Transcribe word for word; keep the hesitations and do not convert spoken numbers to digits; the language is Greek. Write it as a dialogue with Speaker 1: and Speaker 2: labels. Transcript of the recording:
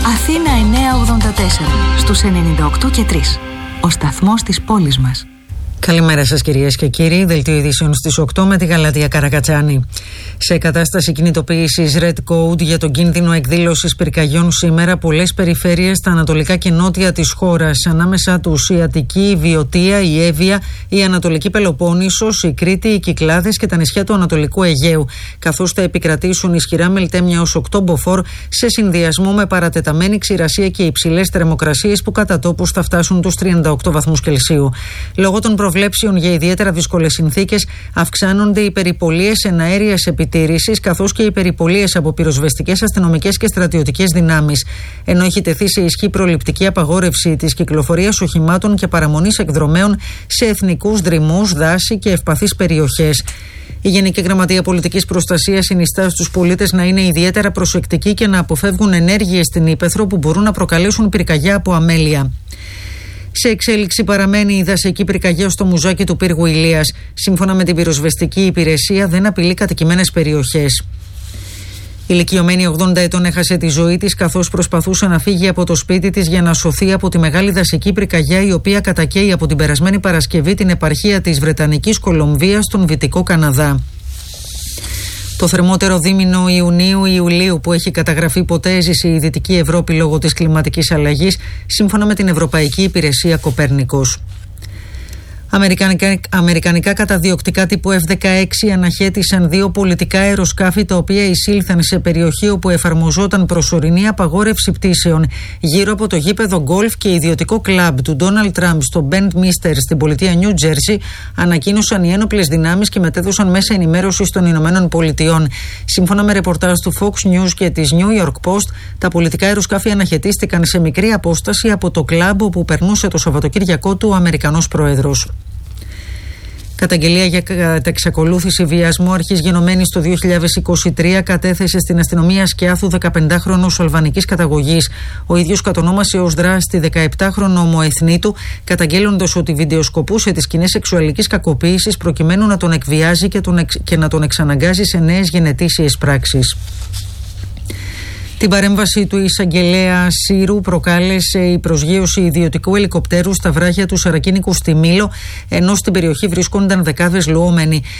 Speaker 1: Αθήνα εννιακόσια ογδόντα τέσσερα, στους ενενήντα οκτώ και τρία. Ο σταθμός της πόλης μας.
Speaker 2: Καλημέρα σας κυρίες και κύριοι, δελτίο ειδήσεων στις οκτώ με τη Γαλατεία Καρακατσάνη. Σε κατάσταση κινητοποίησης Red Code για τον κίνδυνο εκδήλωσης πυρκαγιών σήμερα, πολλές περιφέρειες στα ανατολικά και νότια της χώρας, ανάμεσα τους η Αττική, η Βιωτία, η Εύβοια, η Ανατολική Πελοπόννησος, η Κρήτη, οι Κυκλάδες και τα νησιά του Ανατολικού Αιγαίου, καθώς θα επικρατήσουν ισχυρά μελτέμια ως οκτώ μποφόρ σε συνδυασμό με παρατεταμένη ξηρασία και υψηλές θερμοκρασίες που κατά τόπους θα φτάσουν τους τριάντα οκτώ βαθμούς Κελσίου. Λόγω των προβλέψεων για ιδιαίτερα δύσκολες συνθήκες, αυξάνονται οι περιπολίες εναέριας επιτήρησης καθώς και οι περιπολίες από πυροσβεστικές, αστυνομικές και στρατιωτικές δυνάμεις. Ενώ έχει τεθεί σε ισχύ προληπτική απαγόρευση της κυκλοφορίας οχημάτων και παραμονής εκδρομέων σε εθνικούς δρυμούς, δάση και ευπαθείς περιοχές. Η Γενική Γραμματεία Πολιτικής Προστασίας συνιστά στους πολίτες να είναι ιδιαίτερα προσεκτικοί και να αποφεύγουν ενέργειες στην ύπαιθρο που μπορούν να προκαλέσουν πυρκαγιά από αμέλεια. Σε εξέλιξη παραμένει η δασική πυρκαγιά στο Μουζάκι του πύργου Ηλίας. Σύμφωνα με την πυροσβεστική υπηρεσία, δεν απειλεί κατοικημένες περιοχές. Η ηλικιωμένη ογδόντα ετών έχασε τη ζωή της καθώς προσπαθούσε να φύγει από το σπίτι της για να σωθεί από τη μεγάλη δασική πυρκαγιά, η οποία κατακαίει από την περασμένη Παρασκευή την επαρχία της Βρετανικής Κολομβίας στον Δυτικό Καναδά. Το θερμότερο δίμηνο Ιουνίου-Ιουλίου που έχει καταγραφεί ποτέ έζησε η Δυτική Ευρώπη λόγω της κλιματικής αλλαγής, σύμφωνα με την Ευρωπαϊκή Υπηρεσία Κοπέρνικος. Αμερικανικά, αμερικανικά καταδιοκτικά τύπου εφ δεκαέξι αναχέτησαν δύο πολιτικά αεροσκάφη τα οποία εισήλθαν σε περιοχή όπου εφαρμοζόταν προσωρινή απαγόρευση πτήσεων γύρω από το γήπεδο γκολφ και ιδιωτικό κλαμπ του Ντόναλντ Τραμπ στο Μπεντ Μίστερ στην πολιτεία Νιου Τζέρσι, ανακοίνωσαν οι ένοπλες δυνάμεις και μετέδωσαν μέσα ενημέρωσης των Ηνωμένων Πολιτειών. Σύμφωνα με ρεπορτάζ του Fox News και της New York Post, τα πολιτικά αεροσκάφη αναχαιτίστηκαν σε μικρή απόσταση από το κλαμπ όπου περνούσε το Σαββατοκύριακό του ο Αμερικανός Πρόεδρος. Καταγγελία για κατεξακολούθηση βιασμού αρχής γενομένης το δύο χιλιάδες είκοσι τρία κατέθεσε στην αστυνομία Σκιάθου δεκαπεντάχρονος αλβανικής καταγωγής. Ο ίδιος κατονόμασε ως δράστη δεκαεπτάχρονο ομοεθνή του, καταγγέλλοντας ότι βιντεοσκοπούσε τις σκηνές σεξουαλικής κακοποίησης προκειμένου να τον εκβιάζει και, τον εξ... και να τον εξαναγκάζει σε νέες γενετήσιες πράξεις. Την παρέμβαση του εισαγγελέα Σύρου προκάλεσε η προσγείωση ιδιωτικού ελικοπτέρου στα βράχια του Σαρακίνικου στη Μήλο, ενώ στην περιοχή βρίσκονταν δεκάδες λουόμενοι.